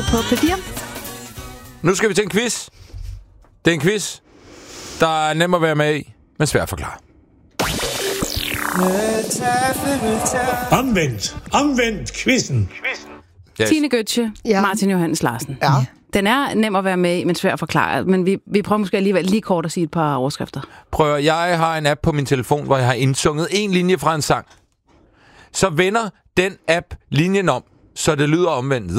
På P4. Nu skal vi til en quiz. Det er en quiz, der er nem at være med i, men svær at forklare. Omvendt quizzen. Yes. Tine Gøtzsche, Ja. Martin Johannes Larsen. Ja. Den er nem at være med i, men svær at forklare. Men vi prøver måske alligevel lige kort at sige et par overskrifter. Prøv at, jeg har en app på min telefon, hvor jeg har indsunget en linje fra en sang. Så vender den app linjen om, så det lyder omvendt.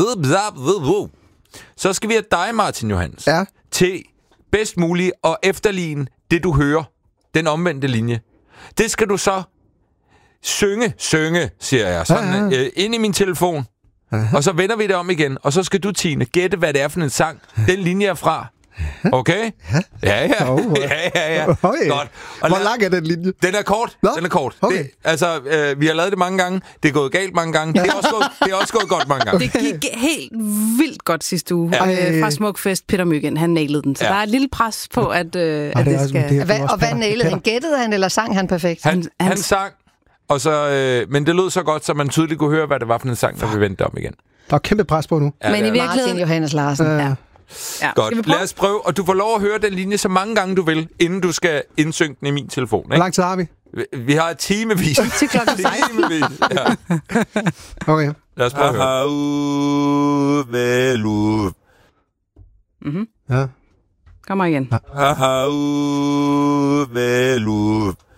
Så skal vi have dig, Martin Johannes, til bedst muligt at efterligne det, du hører. Den omvendte linje. Det skal du så synge, siger jeg, sådan, ind i min telefon. Og så vender vi det om igen. Og så skal du, Tine, gætte, hvad det er for en sang, den linje er fra. Okay? Ja. Godt. Og hvor lang er den linje? Den er kort. Nå? Den er kort. Okay. Vi har lavet det mange gange. Det er gået galt mange gange. Det er også gået godt mange gange. Det gik helt vildt godt sidste uge. Fra Smukfest, Peter Myggen, han nailede den. Så der er et lille pres på, at det skal... Hvad nailede han? Gættede han, eller sang han perfekt? Han sang, og så, men det lød så godt, så man tydeligt kunne høre, hvad det var for en sang, der vi vendte om igen. Der er kæmpe pres på nu. Men i virkeligheden... Martin Johannes Larsen. Ja. Godt, lad os prøve, og du får lov at høre den linje så mange gange du vil, inden du skal indsynge den i min telefon. Ikke? Hvor lang tid har vi? Vi har timevis. Til klokken 16. Ja. Okay. Lad os prøve at høre. Mm-hmm. Ja. Kommer igen.